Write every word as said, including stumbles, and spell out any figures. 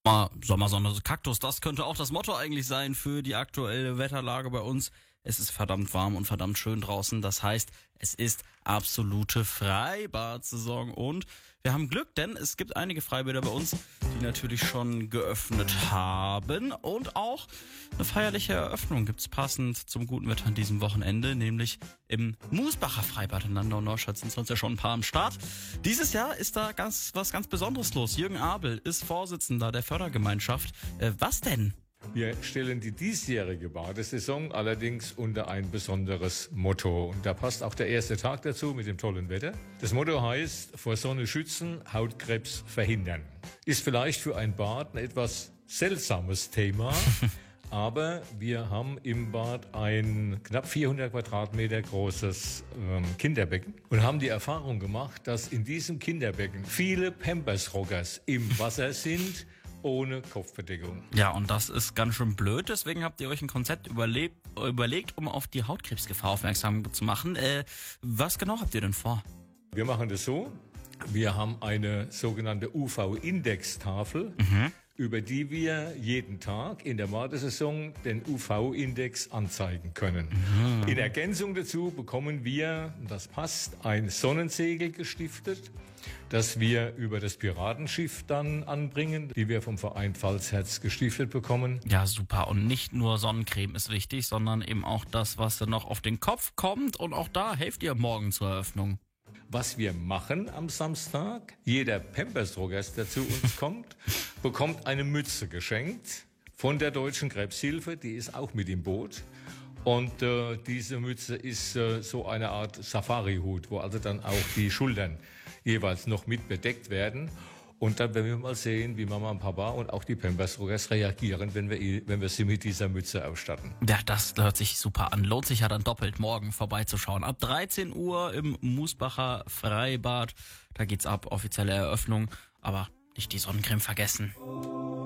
Mal Sommersonne, Kaktus, das könnte auch das Motto eigentlich sein für die aktuelle Wetterlage bei uns. Es ist verdammt warm und verdammt schön draußen. Das heißt, es ist absolute Freibad-Saison und wir haben Glück, denn es gibt einige Freibäder bei uns, die natürlich schon geöffnet haben. Und auch eine feierliche Eröffnung gibt's passend zum guten Wetter an diesem Wochenende, nämlich im Musbacher Freibad in Landau-Neustadt sind sonst ja schon ein paar am Start. Dieses Jahr ist da ganz was ganz Besonderes los. Jürgen Abel ist Vorsitzender der Fördergemeinschaft. Äh, was denn? Wir stellen die diesjährige Badesaison allerdings unter ein besonderes Motto. Und da passt auch der erste Tag dazu mit dem tollen Wetter. Das Motto heißt, vor Sonne schützen, Hautkrebs verhindern. Ist vielleicht für ein Bad ein etwas seltsames Thema, aber wir haben im Bad ein knapp vierhundert Quadratmeter großes ähm, Kinderbecken und haben die Erfahrung gemacht, dass in diesem Kinderbecken viele Pampers-Rockers im Wasser sind, ohne Kopfbedeckung. Ja, und das ist ganz schön blöd. Deswegen habt ihr euch ein Konzept überlebt, überlegt, um auf die Hautkrebsgefahr aufmerksam zu machen. Äh, was genau habt ihr denn vor? Wir machen das so. Wir haben eine sogenannte U V-Index-Tafel, Mhm. über die wir jeden Tag in der Badesaison den U V-Index anzeigen können. Mhm. In Ergänzung dazu bekommen wir, das passt, ein Sonnensegel gestiftet, das wir über das Piratenschiff dann anbringen, die wir vom Verein Pfalzherz gestiftet bekommen. Ja, super. Und nicht nur Sonnencreme ist wichtig, sondern eben auch das, was dann noch auf den Kopf kommt. Und auch da helft ihr morgen zur Eröffnung. Was wir machen am Samstag, jeder Pampers-Rockers, der zu uns kommt, bekommt eine Mütze geschenkt von der Deutschen Krebshilfe, die ist auch mit im Boot. Und äh, diese Mütze ist äh, so eine Art Safari-Hut, wo also dann auch die Schultern jeweils noch mit bedeckt werden. Und dann werden wir mal sehen, wie Mama und Papa und auch die Pampers-Rockers reagieren, wenn wir, wenn wir sie mit dieser Mütze ausstatten. Ja, das hört sich super an. Lohnt sich ja dann doppelt, morgen vorbeizuschauen. Ab dreizehn Uhr im Musbacher Freibad. Da geht's ab, offizielle Eröffnung. Aber nicht die Sonnencreme vergessen.